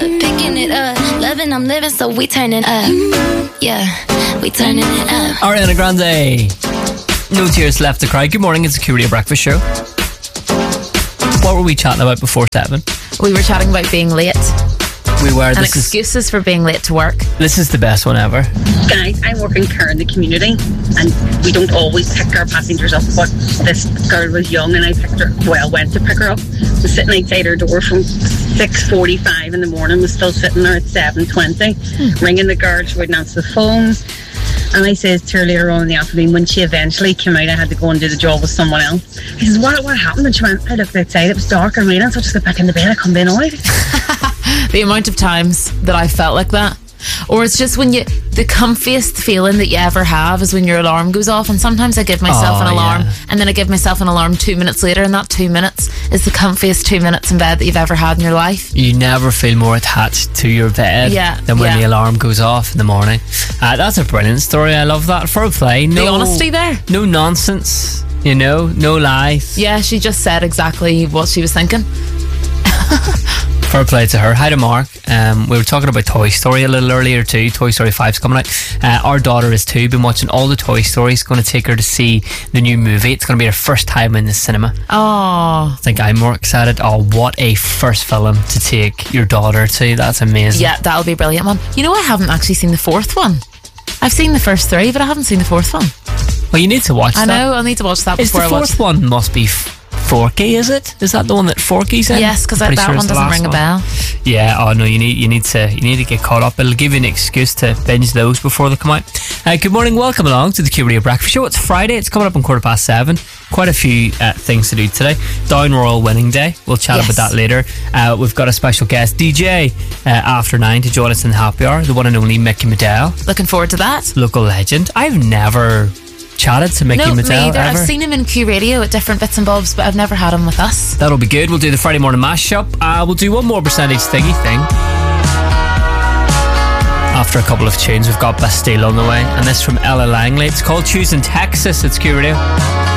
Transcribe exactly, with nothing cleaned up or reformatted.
picking it up, loving, I'm living, so we turning up. Yeah, we turning it up. Ariana Grande, No Tears Left to Cry. Good morning, it's the Q Radio Breakfast Show. What were we chatting about before seven? We were chatting about being late. We were. And this excuses is, for being late to work. This is the best one ever. Guys, I work in care in the community, and we don't always pick our passengers up, but this girl was young and I picked her, well, went to pick her up. Was sitting outside her door from six forty-five in the morning, was still sitting there at seven twenty, hmm. ringing the guard, she wouldn't answer the phone. And I says to her later on in the afternoon, when she eventually came out, I had to go and do the job with someone else. He says, what, what happened? And she went, I looked outside, it was dark and raining, so I just got back in the bed, I come in all right. The amount of times that I felt like that. Or it's just when you, the comfiest feeling that you ever have is when your alarm goes off. And sometimes I give myself oh, an alarm yeah. and then I give myself an alarm two minutes later, and that two minutes is the comfiest two minutes in bed that you've ever had in your life. You never feel more attached to your bed yeah, than when yeah. the alarm goes off in the morning. Uh, that's a brilliant story. I love that. For a play. No, the honesty there. No nonsense, you know, no lies. Yeah, she just said exactly what she was thinking. Fair play to her. Hi to Mark. Um, we were talking about Toy Story a little earlier too. Toy Story five's coming out. Uh, our daughter is two. Been watching all the Toy Stories. Going to take her to see the new movie. It's going to be her first time in the cinema. Oh, I think I'm more excited. Oh, what a first film to take your daughter to. That's amazing. Yeah, that'll be a brilliant one. You know, I haven't actually seen the fourth one. I've seen the first three, but I haven't seen the fourth one. Well, you need to watch I that. I know, I'll need to watch that is before I watch. The fourth one must be Forky, is it? Is that the one that Forky's in? Yes, because that sure one doesn't ring a bell. Yeah, oh no, you need you need to you need to get caught up. It'll give you an excuse to binge those before they come out. Uh, good morning, welcome along to the Q Radio Breakfast Show. It's Friday, it's coming up on quarter past seven. Quite a few uh, things to do today. Down Royal Winning Day. We'll chat yes. about that later. Uh, we've got a special guest, D J, uh, after nine to join us in the happy hour. The one and only Mickey Medell. Looking forward to that. Local legend. I've never chatted to Mickey no, Medell me either. ever. I've seen him in Q Radio at different bits and bobs, but I've never had him with us. That'll be good. We'll do the Friday morning mashup. Uh, we'll do one more percentage thingy thing. After a couple of tunes, we've got Bastille on the way, and this from Ella Langley. It's called Choosing Texas. It's Q Radio.